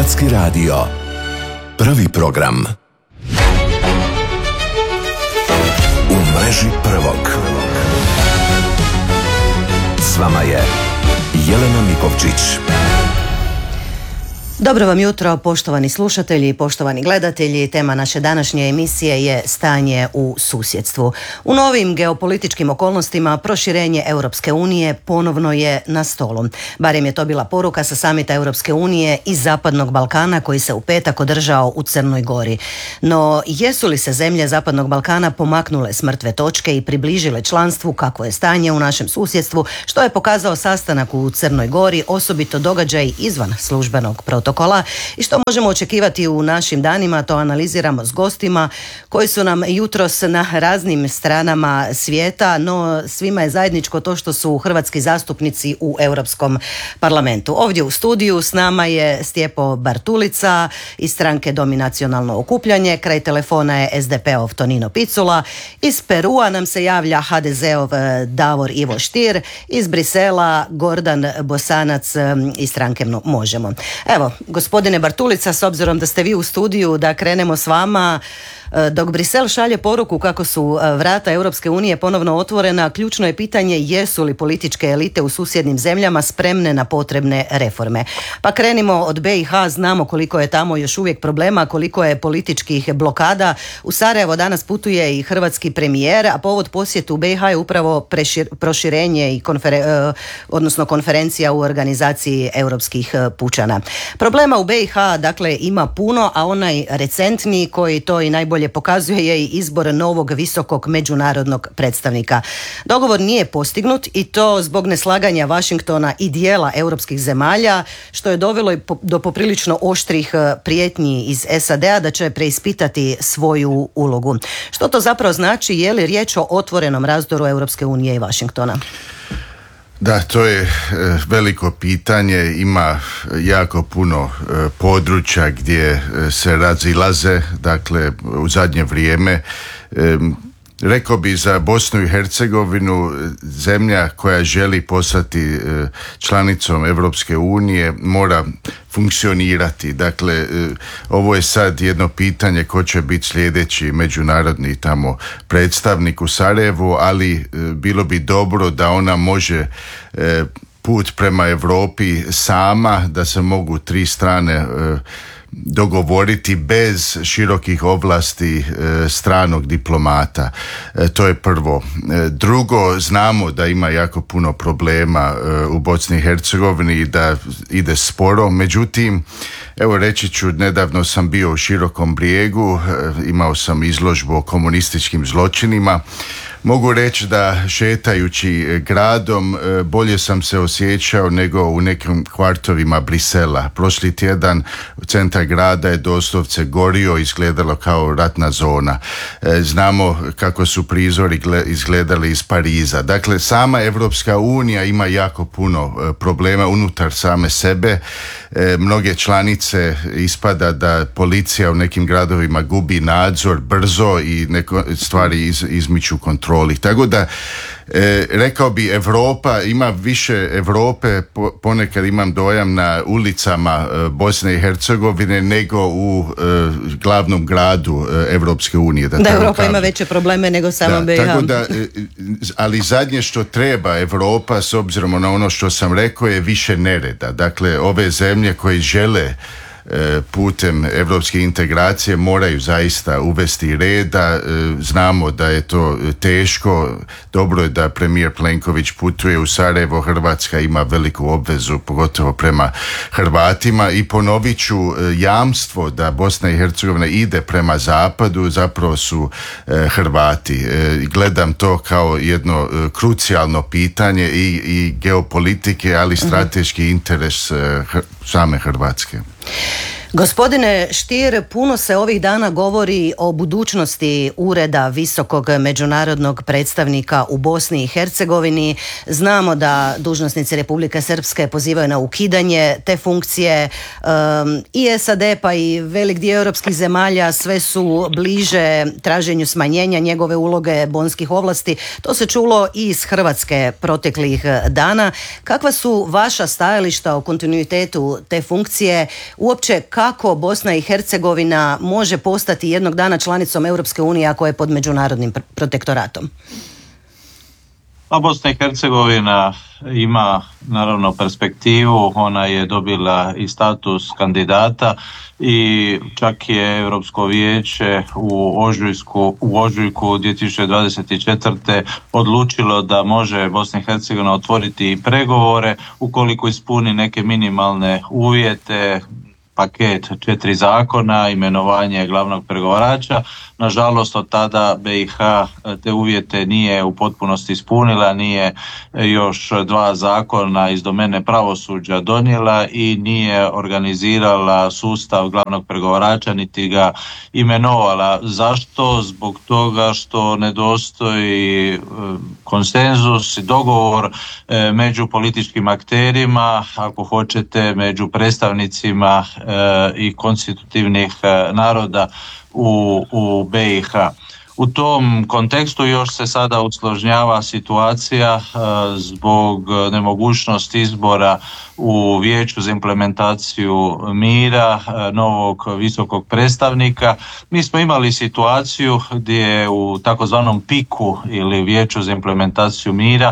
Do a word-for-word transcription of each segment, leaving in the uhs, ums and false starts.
Hrvatski radio. Prvi program. U mreži prvog. S vama je Jelena Mikovčić. Dobro vam jutro, poštovani slušatelji i poštovani gledatelji. Tema naše današnje emisije je stanje u susjedstvu. U novim geopolitičkim okolnostima proširenje Europske unije ponovno je na stolu. Barem je to bila poruka sa samita Europske unije i Zapadnog Balkana koji se u petak održao u Crnoj Gori. No, jesu li se zemlje Zapadnog Balkana pomaknule s mrtve točke i približile članstvu, kako je stanje u našem susjedstvu, što je pokazao sastanak u Crnoj Gori, osobito događaj izvan službenog protokola i što možemo očekivati u našim danima, to analiziramo s gostima koji su nam jutros na raznim stranama svijeta, no svima je zajedničko to što su hrvatski zastupnici u Europskom parlamentu. Ovdje u studiju s nama je Stjepo Bartulica iz stranke Dominacionalno okupljanje, kraj telefona je es de pe ov Tonino Picula, iz Perua nam se javlja ha de ze ov Davor Ivo Stier, iz Brisela Gordan Bosanac iz stranke Možemo. Evo, gospodine Bartulica, s obzirom da ste vi u studiju, da krenemo s vama. Dok Brisel šalje poruku kako su vrata Europske unije ponovno otvorena, ključno je pitanje jesu li političke elite u susjednim zemljama spremne na potrebne reforme. Pa krenimo od be i ha, znamo koliko je tamo još uvijek problema, koliko je političkih blokada. U Sarajevo danas putuje i hrvatski premijer, a povod posjetu be i ha je upravo prešir, proširenje i konferen, odnosno konferencija u organizaciji europskih pučana. Problema u be i ha dakle ima puno, a onaj recentni koji to i najbolje pokazuje je i izbor novog visokog međunarodnog predstavnika. Dogovor nije postignut i to zbog neslaganja Washingtona i dijela europskih zemalja, što je dovelo i do poprilično oštrih prijetnji iz es a de a da će preispitati svoju ulogu. Što to zapravo znači? Je li riječ o otvorenom razdoru Europske unije i Washingtona? Da, to je veliko pitanje, ima jako puno područja gdje se razilaze, dakle u zadnje vrijeme. Rekao bi za Bosnu i Hercegovinu, zemlja koja želi postati članicom Europske unije mora funkcionirati. Dakle, ovo je sad jedno pitanje ko će biti sljedeći međunarodni tamo predstavnik u Sarajevu, ali bilo bi dobro da ona može put prema Europi sama, da se mogu tri strane dogovoriti bez širokih ovlasti e, stranog diplomata. E, to je prvo. E, drugo, znamo da ima jako puno problema e, u Bosni i Hercegovini i da ide sporo. Međutim, evo reći ću, nedavno sam bio u Širokom Brijegu, e, imao sam izložbu o komunističkim zločinima. Mogu reći da šetajući gradom bolje sam se osjećao nego u nekim kvartovima Brisela. Prošli tjedan centar grada je doslovce gorio, izgledalo kao ratna zona. Znamo kako su prizori izgledali iz Pariza. Dakle, sama Evropska unija ima jako puno problema unutar same sebe. Mnoge članice ispada da policija u nekim gradovima gubi nadzor brzo i neko stvari iz, izmiču kontroli. Tako da e, rekao bi Europa, ima više Europe, po, ponekad imam dojam na ulicama e, Bosne i Hercegovine nego u e, glavnom gradu e, Europske unije. Da, da Europa kažem. Ima veće probleme nego samo be i ha. Tako da, e, ali zadnje što treba Europa, s obzirom na ono što sam rekao, je više nereda. Dakle, ove zemlje koje žele putem europske integracije moraju zaista uvesti reda. Znamo da je to teško. Dobro je da premijer Plenković putuje u Sarajevo. Hrvatska ima veliku obvezu, pogotovo prema Hrvatima, i ponovit ću, jamstvo da Bosna i Hercegovina ide prema zapadu zapravo su Hrvati. Gledam to kao jedno krucijalno pitanje i, i geopolitike, ali strateški interes same Hrvatske. Gospodine Stier, puno se ovih dana govori o budućnosti Ureda visokog međunarodnog predstavnika u Bosni i Hercegovini. Znamo da dužnosnici Republike Srpske pozivaju na ukidanje te funkcije. Um, I es a de pa i velik dio europskih zemalja sve su bliže traženju smanjenja njegove uloge, bonskih ovlasti. To se čulo i iz Hrvatske proteklih dana. Kakva su vaša stajališta o kontinuitetu te funkcije? Uopće kako Bosna i Hercegovina može postati jednog dana članicom Europske unije ako je pod međunarodnim protektoratom? A Bosna i Hercegovina ima naravno perspektivu, ona je dobila i status kandidata i čak je Europsko vijeće u ožujku, u ožujku dvije tisuće dvadeset četvrte odlučilo da može Bosna i Hercegovina otvoriti pregovore ukoliko ispuni neke minimalne uvjete, paket četiri zakona, imenovanje glavnog pregovarača. Nažalost, od tada B i H te uvjete nije u potpunosti ispunila, nije još dva zakona iz domene pravosuđa donijela i nije organizirala sustav glavnog pregovarača niti ga imenovala. Zašto? Zbog toga što nedostoji konsenzus i dogovor među političkim akterima, ako hoćete, među predstavnicima i konstitutivnih naroda u, u B i H. U tom kontekstu još se sada usložnjava situacija zbog nemogućnosti izbora u Vijeću za implementaciju mira novog visokog predstavnika. Mi smo imali situaciju gdje u takozvanom piku ili Vijeću za implementaciju mira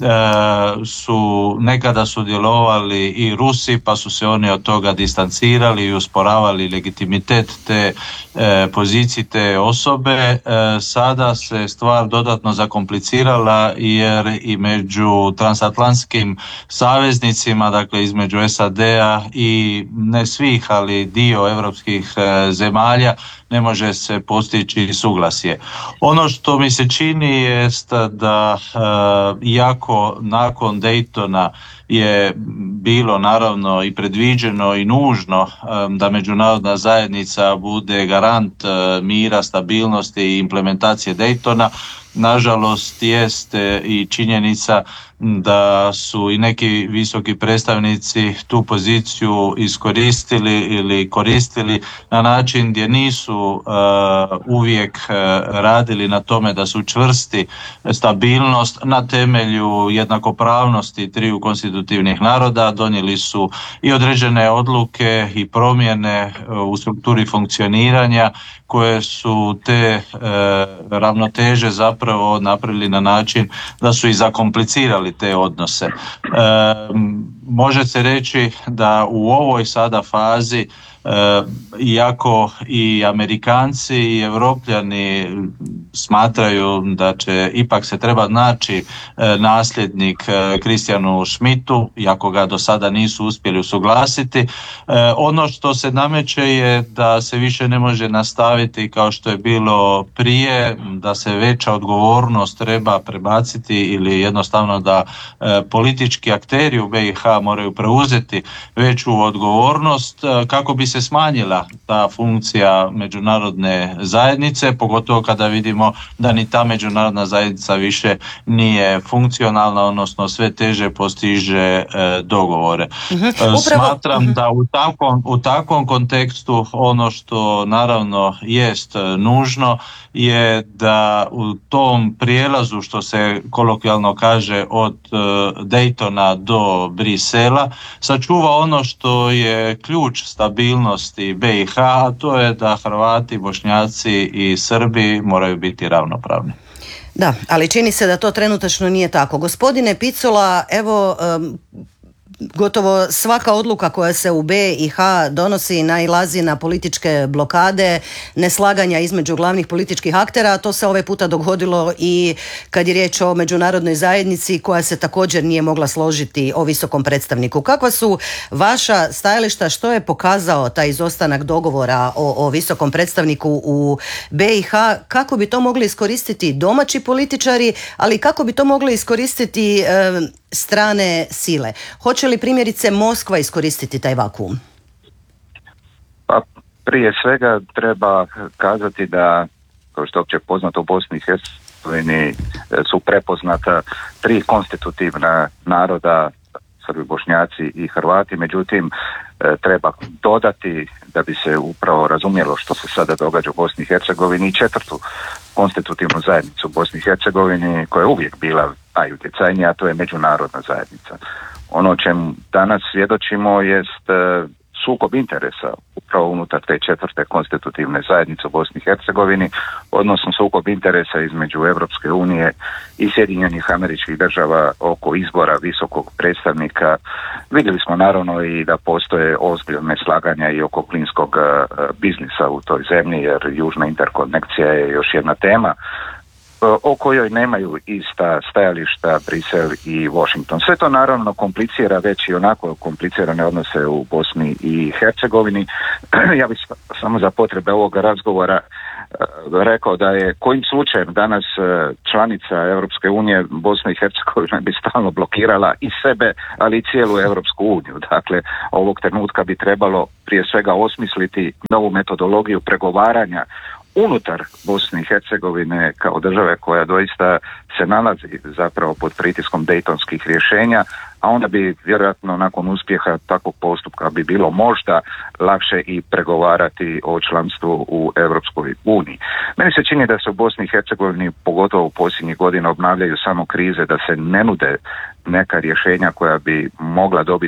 su nekada sudjelovali i Rusi, pa su se oni od toga distancirali i usporavali legitimitet te pozicije, te osobe. Sada se stvar dodatno zakomplicirala jer i među transatlantskim saveznicima, dakle između S A D-a i ne svih, ali dio europskih zemalja, ne može se postići suglasje. Ono što mi se čini jest da iako nakon Daytona je bilo naravno i predviđeno i nužno da međunarodna zajednica bude garant mira, stabilnosti i implementacije Daytona, nažalost jeste i činjenica da su i neki visoki predstavnici tu poziciju iskoristili ili koristili na način gdje nisu uh, uvijek uh, radili na tome da su čvrsti stabilnost na temelju jednakopravnosti triju konstitutivnih naroda. Donijeli su i određene odluke i promjene u strukturi funkcioniranja koje su te uh, ravnoteže zapravo napravili na način da su i zakomplicirali te odnose. E, može se reći da u ovoj sada fazi, e, iako i Amerikanci i Europljani smatraju da će ipak se treba naći e, nasljednik e, Christianu Schmidtu, iako ga do sada nisu uspjeli usuglasiti, e, ono što se nameće je da se više ne može nastaviti kao što je bilo prije, da se veća odgovornost treba prebaciti ili jednostavno da e, politički akteri u B i H moraju preuzeti veću odgovornost e, kako bi se smanjila ta funkcija međunarodne zajednice, pogotovo kada vidimo da ni ta međunarodna zajednica više nije funkcionalna, odnosno sve teže postiže e, dogovore. Uh-huh. Upravo... Smatram da u takvom, u takvom kontekstu ono što naravno jest nužno je da u tom prijelazu, što se kolokvijalno kaže, od uh, Daytona do Brisela, sačuva ono što je ključ stabilnosti B i H, a to je da Hrvati, Bošnjaci i Srbi moraju biti ravnopravni. Da, ali čini se da to trenutačno nije tako. Gospodine Picula, evo... Um... Gotovo svaka odluka koja se u B i H donosi nailazi na političke blokade, neslaganja između glavnih političkih aktera, a to se ovaj puta dogodilo i kad je riječ o međunarodnoj zajednici koja se također nije mogla složiti o visokom predstavniku. Kakva su vaša stajališta, što je pokazao taj izostanak dogovora o, o visokom predstavniku u B i H, kako bi to mogli iskoristiti domaći političari, ali kako bi to mogli iskoristiti e, strane sile? Hoće li primjerice Moskva iskoristiti taj vakuum? Pa prije svega treba kazati da, kao što je opće poznato, u Bosni i Hercegovini su prepoznata tri konstitutivna naroda, Srbi, Bošnjaci i Hrvati, međutim treba dodati, da bi se upravo razumjelo što se sada događa u Bosni i Hercegovini, i četvrtu konstitutivnu zajednicu u Bosni i Hercegovini koja je uvijek bila najutjecajnija, a to je međunarodna zajednica. Ono o čemu danas svjedočimo jest sukob interesa u upravo unutar te četvrte konstitutivne zajednice u Bosni i Hercegovini, odnosno sukob interesa između Europske unije i Sjedinjenih Američkih Država oko izbora visokog predstavnika. Vidjeli smo naravno i da postoje ozbiljne slaganja i oko plinskog biznisa u toj zemlji, jer južna interkonekcija je još jedna tema o kojoj nemaju ista stajališta Brisel i Washington. Sve to naravno komplicira već i onako komplicirane odnose u Bosni i Hercegovini. Ja bih samo za potrebe ovog razgovora rekao da je kojim slučajem danas članica Europske unije Bosna i Hercegovina bi stalno blokirala i sebe, ali i cijelu Europsku uniju. Dakle, ovog trenutka bi trebalo prije svega osmisliti novu metodologiju pregovaranja unutar Bosne i Hercegovine kao države koja doista se nalazi zapravo pod pritiskom dejtonskih rješenja, a onda bi vjerojatno nakon uspjeha takvog postupka bi bilo možda lakše i pregovarati o članstvu u Europskoj uniji. Meni se čini da se u Bosni i Hercegovini pogotovo u posljednjih godina obnavljaju samo krize, da se ne nude neka rješenja koja bi mogla dobiti